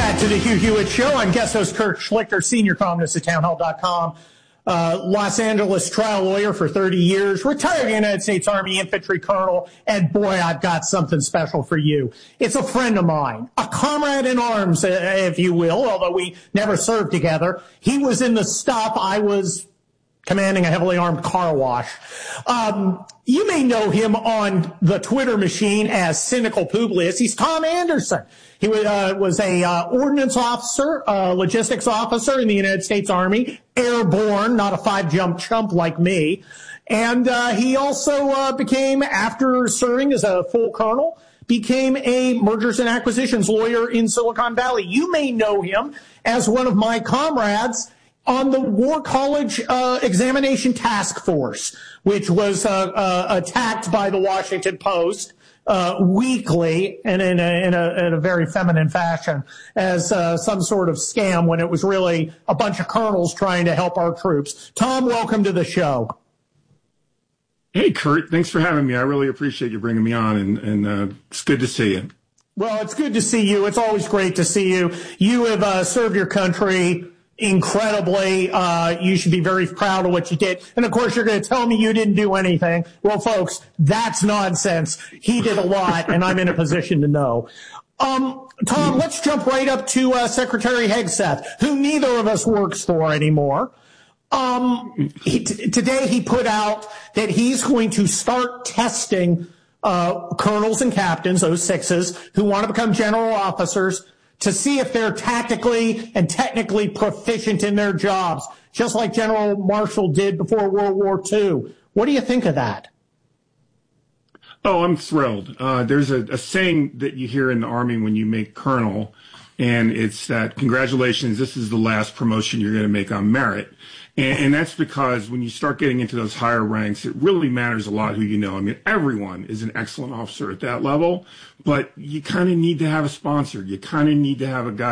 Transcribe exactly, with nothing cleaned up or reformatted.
back to the Hugh Hewitt Show. I'm guest host Kurt Schlichter, senior columnist at townhall dot com. Uh, Los Angeles trial lawyer for thirty years, retired United States Army infantry colonel, and boy, I've got something special for you. It's a friend of mine, a comrade in arms, if you will, although we never served together. He was in the stuff. I was commanding a heavily armed car wash. Um, you may know him on the Twitter machine as Cynical Publius. He's Tom Anderson. He was, uh, was a uh, ordnance officer, uh, logistics officer in the United States Army, airborne, not a five-jump chump like me. And uh, he also uh, became, after serving as a full colonel, became a mergers and acquisitions lawyer in Silicon Valley. You may know him as one of my comrades on the War College uh, Examination Task Force, which was uh, uh, attacked by the Washington Post uh, weekly and in a, in, a, in a very feminine fashion as uh, some sort of scam when it was really a bunch of colonels trying to help our troops. Tom, welcome to the show. Hey, Kurt, thanks for having me. I really appreciate you bringing me on, and, and uh, it's good to see you. Well, it's good to see you. It's always great to see you. You have uh, served your country incredibly. Uh, you should be very proud of what you did. And of course, you're going to tell me you didn't do anything. Well, folks, that's nonsense. He did a lot, and I'm in a position to know. Um, Tom, let's jump right up to uh, Secretary Hegseth, who neither of us works for anymore. Um, he, t- today he put out that he's going to start testing uh, colonels and captains, those sixes, who want to become general officers, to see if they're tactically and technically proficient in their jobs, just like General Marshall did before World War Two. What do you think of that? Oh, I'm thrilled. Uh, there's a, a saying that you hear in the Army when you make colonel, and it's that, congratulations, this is the last promotion you're going to make on merit. And, and that's because when you start getting into those higher ranks, it really matters a lot who you know. I mean, everyone is an excellent officer at that level, but you kind of need to have a sponsor. You kind of need to have a guy